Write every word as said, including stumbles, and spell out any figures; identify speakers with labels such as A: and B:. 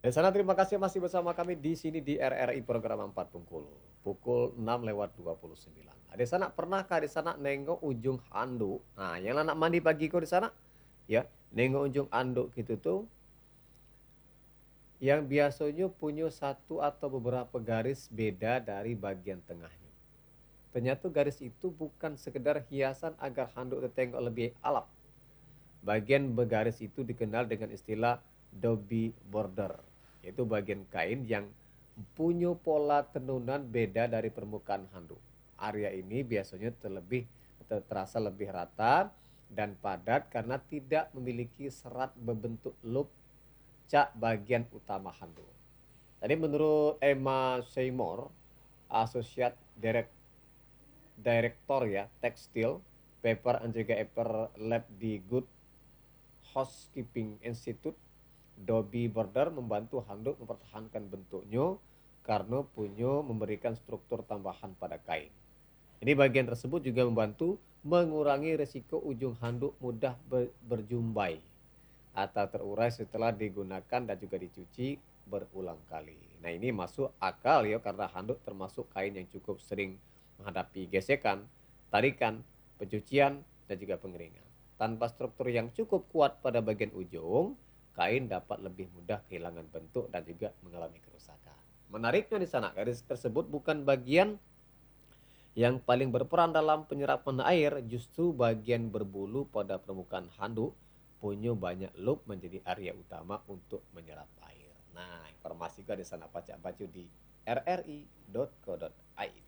A: Di sana terima kasih masih bersama kami di sini di R R I Program empat Bengkulu, pukul enam lewat dua puluh sembilan. Di sana pernahkah di sana nengok ujung handuk? Nah, yang anak mandi pagi kok di sana, ya, nengok ujung anduk gitu tuh, yang biasanya punya satu atau beberapa garis beda dari bagian tengahnya. Ternyata garis itu bukan sekedar hiasan agar handuk tertengok lebih alap. Bagian bergaris itu dikenal dengan istilah Dobby border, yaitu bagian kain yang punya pola tenunan beda dari permukaan handuk. Area ini biasanya terlebih terasa lebih rata dan padat karena tidak memiliki serat berbentuk loop cak bagian utama handuk. Tadi menurut Emma Seymour, Associate Direct, Director ya Tekstil, Paper and juga Paper Lab di Good Housekeeping Institute, Dobby border membantu handuk mempertahankan bentuknya karena punya memberikan struktur tambahan pada kain. Ini bagian tersebut juga membantu mengurangi risiko ujung handuk mudah ber, berjumbai atau terurai setelah digunakan dan juga dicuci berulang kali. Nah, ini masuk akal ya karena handuk termasuk kain yang cukup sering menghadapi gesekan, tarikan, pencucian, dan juga pengeringan. Tanpa struktur yang cukup kuat pada bagian ujung, kain dapat lebih mudah kehilangan bentuk dan juga mengalami kerusakan. Menariknya di sana, garis tersebut bukan bagian yang paling berperan dalam penyerapan air, justru bagian berbulu pada permukaan handuk punya banyak loop menjadi area utama untuk menyerap air. Nah, informasi juga di sana baca-baca di r r i dot co dot i d.